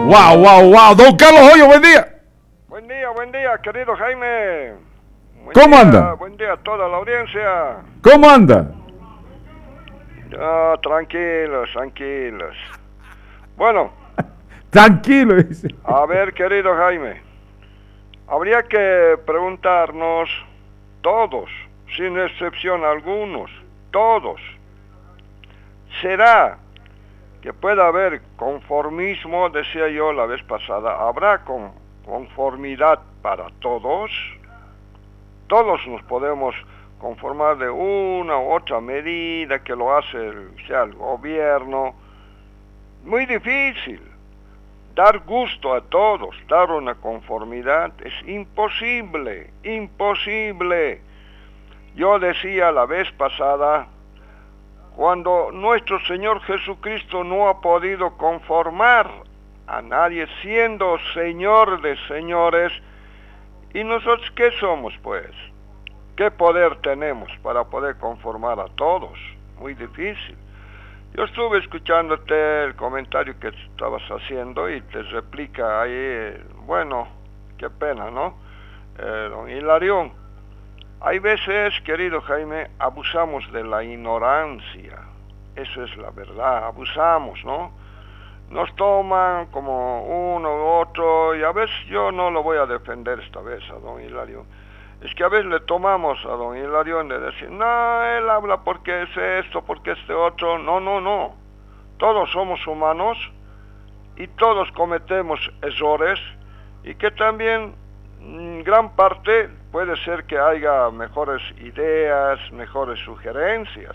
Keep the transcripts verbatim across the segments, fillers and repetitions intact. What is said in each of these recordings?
Wow, wow, wow. Don Carlos Hoyo, buen día. Buen día, buen día, querido Jaime. Buen ¿Cómo día, anda? Buen día a toda la audiencia. ¿Cómo anda? Ah, tranquilos, tranquilos. Bueno, Tranquilo, dice. a ver, querido Jaime. Habría que preguntarnos todos, sin excepción algunos, todos. ¿Será que pueda haber conformismo, decía yo la vez pasada? ¿Habrá con, conformidad para todos? Todos nos podemos conformar de una u otra medida que lo hace el, sea el gobierno. Muy difícil. Dar gusto a todos, dar una conformidad, es imposible, imposible. Yo decía la vez pasada, cuando nuestro Señor Jesucristo no ha podido conformar a nadie siendo Señor de señores, ¿y nosotros qué somos pues? ¿Qué poder tenemos para poder conformar a todos? Muy difícil. Yo estuve escuchándote el comentario que estabas haciendo y te replica ahí, bueno, qué pena, ¿no? Eh, don Hilarión, hay veces, querido Jaime, abusamos de la ignorancia. Eso es la verdad, abusamos, ¿no? Nos toman como uno u otro y a veces yo no lo voy a defender esta vez a don Hilario. Es que a veces le tomamos a don Hilario de decir, no, él habla porque es esto, porque este otro. No, no, no. Todos somos humanos y todos cometemos errores y que también en gran parte puede ser que haya mejores ideas, mejores sugerencias.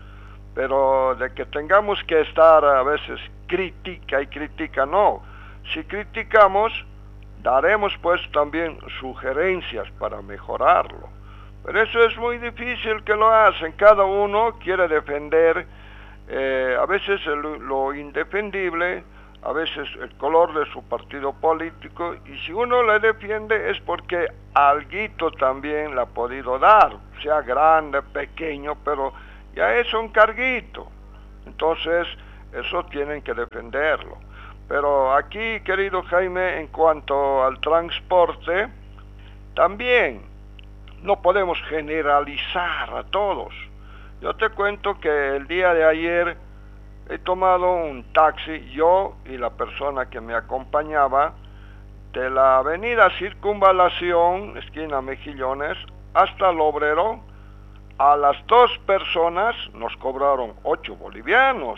Pero de que tengamos que estar a veces crítica y crítica, no. Si criticamos, daremos pues también sugerencias para mejorarlo. Pero eso es muy difícil que lo hacen. Cada uno quiere defender eh, a veces el, lo indefendible, a veces el color de su partido político, y si uno le defiende es porque alguito también le ha podido dar, sea grande, pequeño, pero ya es un carguito. Entonces, eso tienen que defenderlo. Pero aquí, querido Jaime, en cuanto al transporte, también no podemos generalizar a todos. Yo te cuento que el día de ayer he tomado un taxi, yo y la persona que me acompañaba, de la avenida Circunvalación, esquina Mejillones, hasta el Obrero. A las dos personas nos cobraron ocho bolivianos.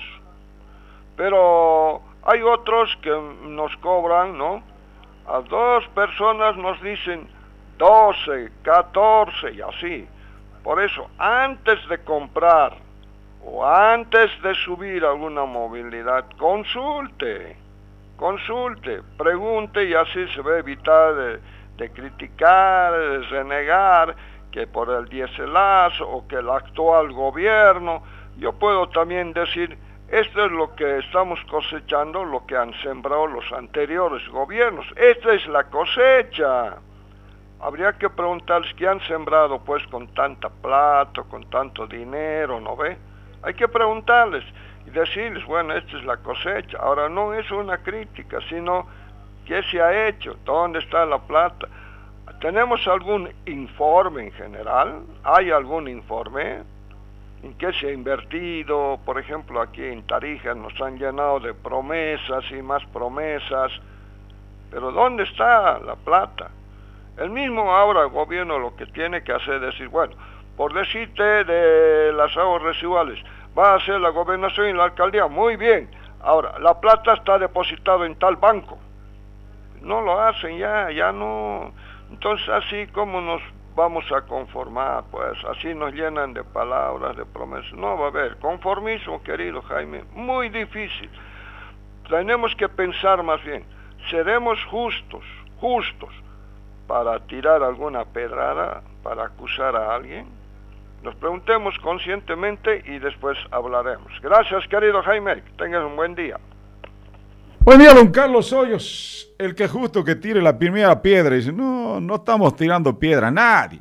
Pero hay otros que nos cobran, ¿no? A dos personas nos dicen doce, catorce y así. Por eso, antes de comprar o antes de subir alguna movilidad, consulte, consulte, pregunte y así se va a evitar de, de criticar, de renegar que por el diéselazo o que el actual gobierno. Yo puedo también decir, esto es lo que estamos cosechando, lo que han sembrado los anteriores gobiernos. Esta es la cosecha. Habría que preguntarles qué han sembrado pues con tanta plata, con tanto dinero, ¿no ve? Hay que preguntarles y decirles, bueno, esta es la cosecha. Ahora no es una crítica, sino qué se ha hecho, dónde está la plata. ¿Tenemos algún informe en general? ¿Hay algún informe? ¿En qué se ha invertido? Por ejemplo, aquí en Tarija nos han llenado de promesas y más promesas, pero ¿dónde está la plata? El mismo ahora el gobierno lo que tiene que hacer es decir, bueno, por decirte de las aguas residuales, va a hacer la gobernación y la alcaldía, muy bien, ahora, la plata está depositada en tal banco. No lo hacen ya, ya no. Entonces así como nos vamos a conformar, pues así nos llenan de palabras, de promesas. No va a haber conformismo, querido Jaime, muy difícil. Tenemos que pensar más bien, seremos justos, justos, para tirar alguna pedrada, para acusar a alguien. Nos preguntemos conscientemente y después hablaremos. Gracias, querido Jaime, que tengas un buen día. Buen día, don Carlos Hoyos, el que justo que tire la primera piedra. Dice, no, no estamos tirando piedra a nadie.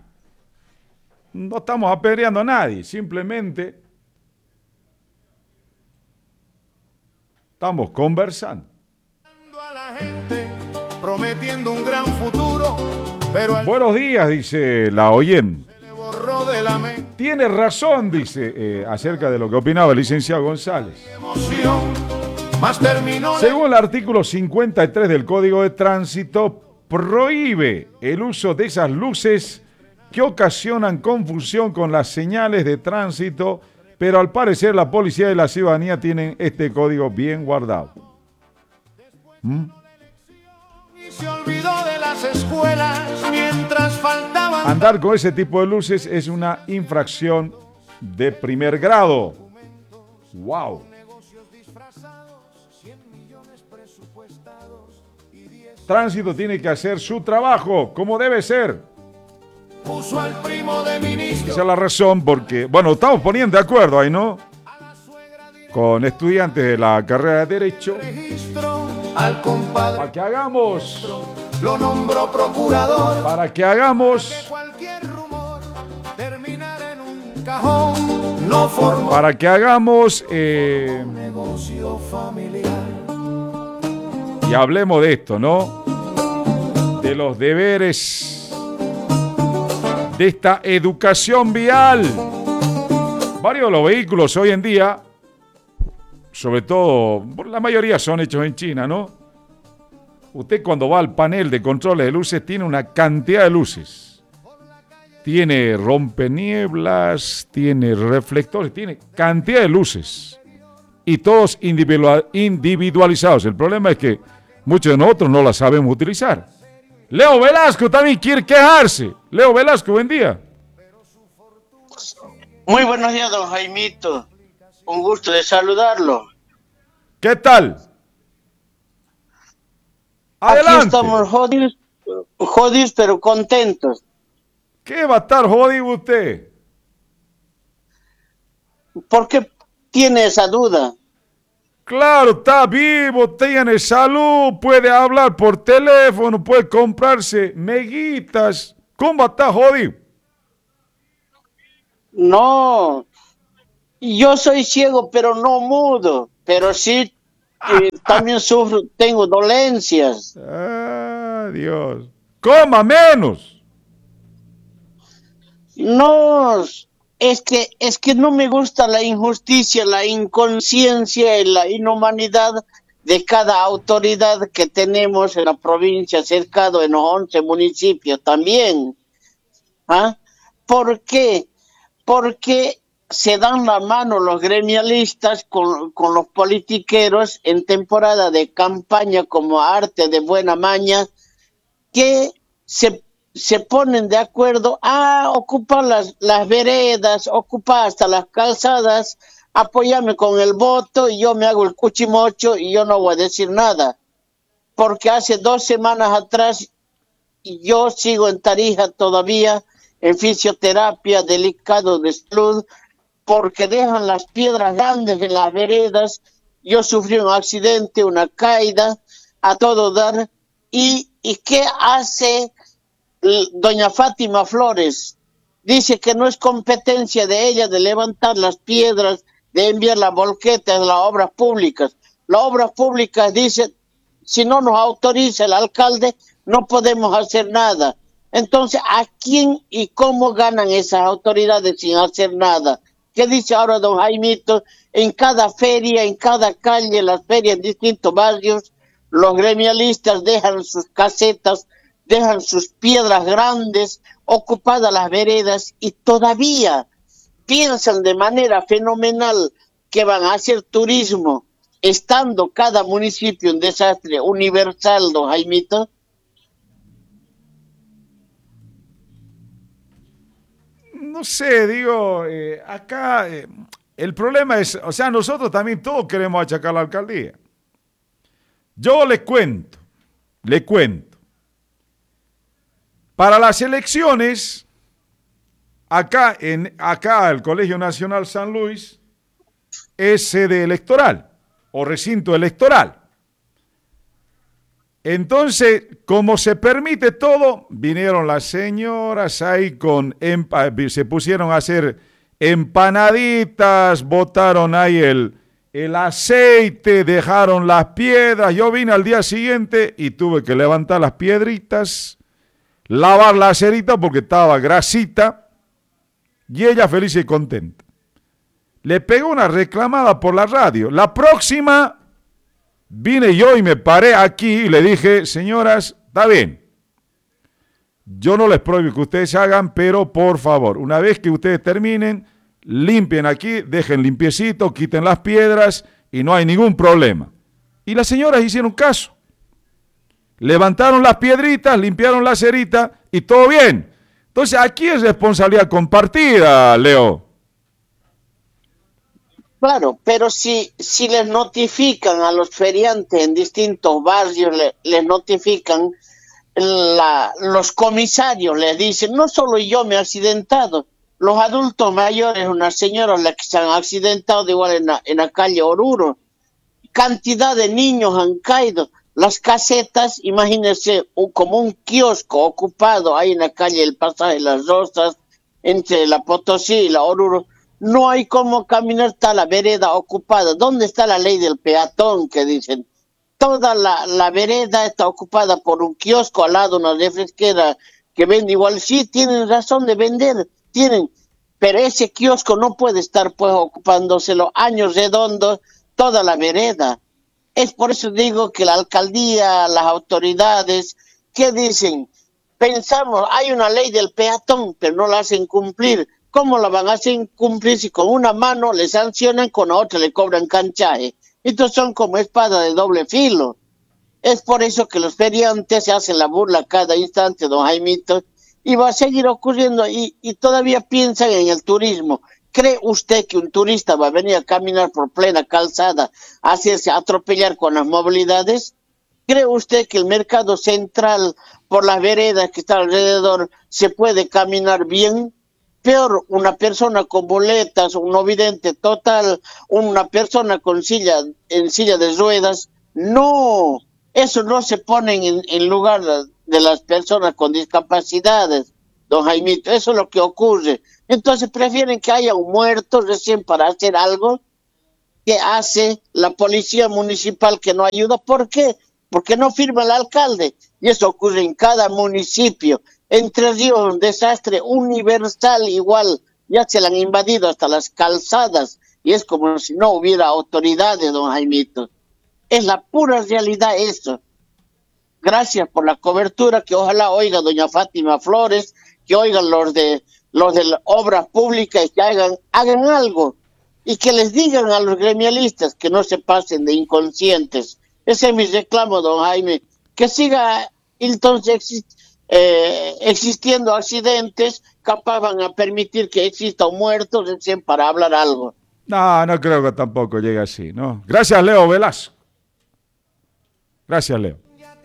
No estamos apedreando a nadie. Simplemente estamos conversando. prometiendo un gran futuro, pero al Buenos días, dice la oyente. se le borró de la mente Tiene razón, dice, eh, acerca de lo que opinaba el licenciado González. emoción, más terminó Según el artículo cincuenta y tres del Código de Tránsito, prohíbe el uso de esas luces que ocasionan confusión con las señales de tránsito, pero al parecer la policía y la ciudadanía tienen este código bien guardado. ¿Mm? y se olvidó de las escuelas mientras faltaban. Andar con ese tipo de luces es una infracción de primer grado. ¡Wow! Tránsito tiene que hacer su trabajo como debe ser. Puso al primo de ministro. Esa es la razón porque, bueno, estamos poniendo de acuerdo ahí, ¿no? Con estudiantes de la carrera de Derecho, Registro al compadre. para que hagamos, Lo nombró procurador. para que hagamos, Cualquier rumor terminara en un cajón. No formó para que hagamos eh, negocio familiar. y hablemos de esto, ¿no? De los deberes de esta educación vial. Varios de los vehículos hoy en día, sobre todo, la mayoría son hechos en China, ¿no? Usted cuando va al panel de controles de luces tiene una cantidad de luces. Tiene rompenieblas, tiene reflectores, tiene cantidad de luces. Y todos individual, individualizados. El problema es que muchos de nosotros no las sabemos utilizar. Leo Velasco también quiere quejarse. Leo Velasco, buen día. Muy buenos días, don Jaimito. Un gusto de saludarlo. ¿Qué tal? Adelante. Aquí estamos jodidos, jodidos pero contentos. ¿Qué va a estar jodido usted? ¿Por qué tiene esa duda? Claro, está vivo, tiene salud, puede hablar por teléfono, puede comprarse meguitas. ¿Cómo va a estar jodido? No, yo soy ciego pero no mudo, pero sí eh, también sufro, tengo dolencias. Ah, Dios. Coma menos. No, es que, es que no me gusta la injusticia, la inconsciencia y la inhumanidad de cada autoridad que tenemos en la provincia, cercado en los once municipios también. ¿Ah? ¿Por qué? Porque se dan la mano los gremialistas con, con los politiqueros en temporada de campaña como arte de buena maña, que se se ponen de acuerdo a ocupar las, las veredas, ocupar hasta las calzadas, apoyarme con el voto y yo me hago el cuchimocho y yo no voy a decir nada. Porque hace dos semanas atrás yo sigo en Tarija todavía, en fisioterapia, delicado de salud, porque dejan las piedras grandes en las veredas. Yo sufrí un accidente, una caída, a todo dar. ¿Y, y qué hace doña Fátima Flores? Dice que no es competencia de ella de levantar las piedras, de enviar las volquetas a las obras públicas. Las obras públicas dice, si no nos autoriza el alcalde, no podemos hacer nada. Entonces, ¿a quién y cómo ganan esas autoridades sin hacer nada? ¿Qué dice ahora don Jaimito? En cada feria, en cada calle, las ferias en distintos barrios, los gremialistas dejan sus casetas, dejan sus piedras grandes, ocupadas las veredas y todavía piensan de manera fenomenal que van a hacer turismo, estando cada municipio un desastre universal, don Jaimito. No sé, digo, eh, acá eh, el problema es, o sea, nosotros también todos queremos achacar a la alcaldía. Yo les cuento, les cuento. Para las elecciones, acá en acá el Colegio Nacional San Luis es sede electoral o recinto electoral. Entonces, como se permite todo, vinieron las señoras ahí con, se pusieron a hacer empanaditas, botaron ahí el, el aceite, dejaron las piedras. Yo vine al día siguiente y tuve que levantar las piedritas, lavar la acerita porque estaba grasita, y ella feliz y contenta. Le pegó una reclamada por la radio. La próxima vine yo y me paré aquí y le dije, señoras, está bien, yo no les prohíbo que ustedes hagan, pero por favor, una vez que ustedes terminen, limpien aquí, dejen limpiecito, quiten las piedras y no hay ningún problema. Y las señoras hicieron caso. Levantaron las piedritas, limpiaron la cerita y todo bien. Entonces aquí es responsabilidad compartida, Leo. Claro, pero si, si les notifican a los feriantes en distintos barrios, le, les notifican, la, los comisarios les dicen, no solo yo me he accidentado, los adultos mayores, unas señoras las que se han accidentado de igual en la, en la calle Oruro, cantidad de niños han caído, las casetas, imagínense, un, como un kiosco ocupado ahí en la calle El Pasaje de las Rosas, entre la Potosí y la Oruro, no hay cómo caminar, está la vereda ocupada. ¿Dónde está la ley del peatón que dicen? Toda la, la vereda está ocupada por un kiosco al lado, una refresquera que vende igual. Sí, tienen razón de vender, tienen, pero ese kiosco no puede estar pues ocupándoselo años redondos toda la vereda. Es por eso digo que la alcaldía, las autoridades, ¿qué dicen? Pensamos, hay una ley del peatón, pero no la hacen cumplir. ¿Cómo la van a hacer cumplir si con una mano le sancionan, con la otra le cobran canchaje? Estos son como espadas de doble filo. Es por eso que los feriantes se hacen la burla cada instante, don Jaimito, y va a seguir ocurriendo, y, y todavía piensan en el turismo. ¿Cree usted que un turista va a venir a caminar por plena calzada, a hacerse atropellar con las movilidades? ¿Cree usted que el mercado central, por las veredas que están alrededor, se puede caminar bien? Peor, una persona con boletas, un no vidente total, una persona con silla, en silla de ruedas. No, eso no se pone en, en lugar de las personas con discapacidades, don Jaimito. Eso es lo que ocurre. Entonces prefieren que haya un muerto recién para hacer algo que hace la policía municipal que no ayuda. ¿Por qué? Porque no firma el alcalde. Y eso ocurre en cada municipio. Entre Ríos, un desastre universal igual, ya se le han invadido hasta las calzadas, y es como si no hubiera autoridades, don Jaimito. Es la pura realidad eso. Gracias por la cobertura, que ojalá oiga doña Fátima Flores, que oigan los de los de la obra pública y que hagan, hagan algo, y que les digan a los gremialistas que no se pasen de inconscientes. Ese es mi reclamo, don Jaime, que siga entonces existiendo. Eh, existiendo accidentes, capaz van a permitir que exista un muerto recién para hablar algo. No, no creo que tampoco llegue así, ¿no? Gracias, Leo Velasco. Gracias, Leo.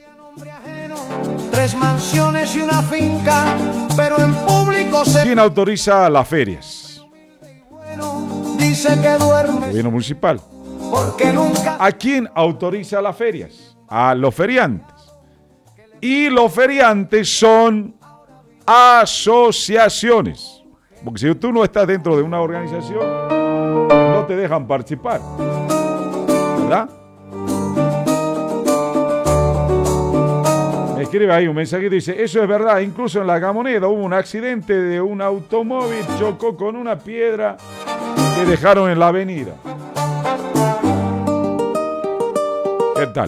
Tres mansiones y una finca, pero en público se... ¿Quién autoriza las ferias? Dice que duerme. Gobierno municipal. Porque nunca... ¿A quién autoriza las ferias? A los feriantes. Y los feriantes son asociaciones. Porque si tú no estás dentro de una organización, no te dejan participar. ¿Verdad? Me escribe ahí un mensajito y dice, eso es verdad, incluso en la Gamoneda hubo un accidente de un automóvil, chocó con una piedra que dejaron en la avenida. ¿Qué tal?